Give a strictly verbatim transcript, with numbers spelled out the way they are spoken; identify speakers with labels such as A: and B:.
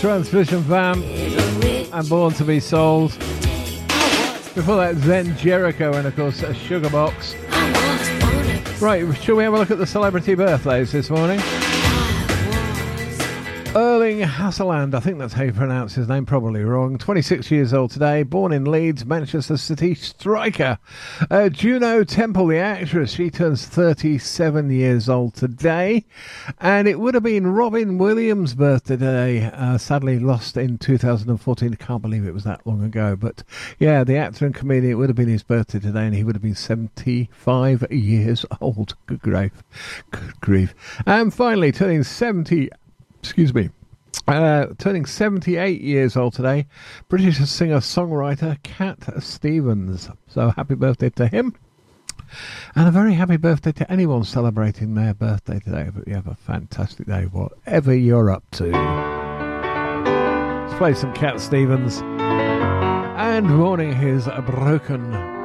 A: Transmission Vamp and Born to Be Sold. Before that, Zen Jericho and, of course, a Sugar Box. Right, shall we have a look at the celebrity birthdays this morning? Erling Haaland, I think that's how you pronounce his name, probably wrong. twenty-six years old today, born in Leeds, Manchester City striker. Uh, Juno Temple, the actress, she turns thirty-seven years old today. And it would have been Robin Williams' birthday today, uh, sadly lost in two thousand fourteen. I can't believe it was that long ago. But yeah, the actor and comedian, it would have been his birthday today, and he would have been seventy-five years old. Good grief. Good grief. And finally, turning seventy... Excuse me. Uh, turning seventy-eight years old today, British singer-songwriter Cat Stevens. So happy birthday to him. And a very happy birthday to anyone celebrating their birthday today. But you have a fantastic day, whatever you're up to. Let's play some Cat Stevens. And Morning is broken.